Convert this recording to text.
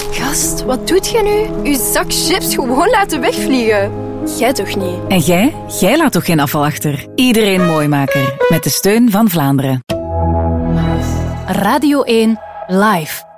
Gast, wat doet jij nu? Uw zak chips gewoon laten wegvliegen. Jij toch niet? En jij? Jij laat toch geen afval achter? Iedereen Mooimaker. Met de steun van Vlaanderen. Radio 1 Live.